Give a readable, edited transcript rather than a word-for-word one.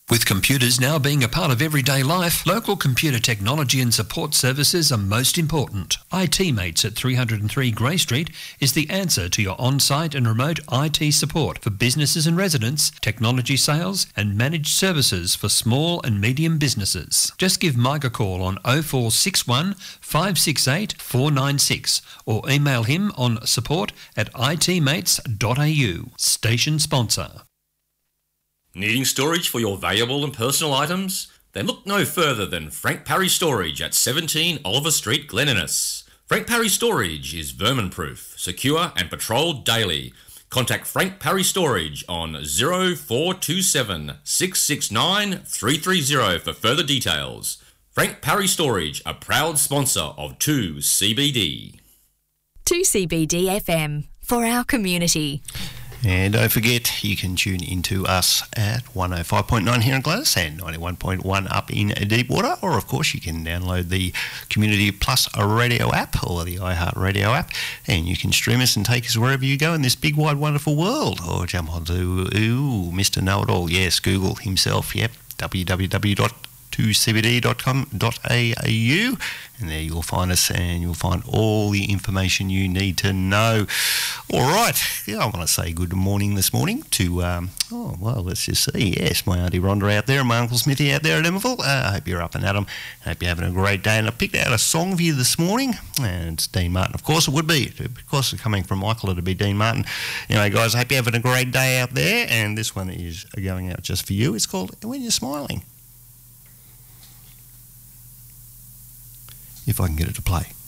With computers now being a part of everyday life, local computer technology and support services are most important. IT Mates at 303 Grey Street is the answer to your on-site and remote IT support for businesses and residents, technology sales and managed services for small and medium businesses. Just give Mike a call on 0461 568 496 or email him on support@itmates.au. Station sponsor. Needing storage for your valuable and personal items? Then look no further than Frank Parry Storage at 17 Oliver Street, Glen Innes. Frank Parry Storage is vermin-proof, secure and patrolled daily. Contact Frank Parry Storage on 0427 669 330 for further details. Frank Parry Storage, a proud sponsor of 2CBD. 2CBD FM, for our community. And don't forget, you can tune into us at 105.9 here in Gladys and 91.1 up in Deepwater, or of course you can download the Community Plus radio app or the iHeart Radio app, and you can stream us and take us wherever you go in this big, wide, wonderful world. Or jump onto Mr. Know-It-All, yes, Google himself, yep, www.2cbd.com.au, and there you'll find us and you'll find all the information you need to know. All right, I want to say good morning this morning to, let's just see, yes, my Auntie Rhonda out there and my Uncle Smithy out there at Emerville. I hope you're up and at 'em. I hope you're having a great day, and I picked out a song for you this morning, and it's Dean Martin. Of course it would be, because it's coming from Michael, it'd be Dean Martin. Anyway, guys, I hope you're having a great day out there, and this one is going out just for you. It's called When You're Smiling. If I can get it to play.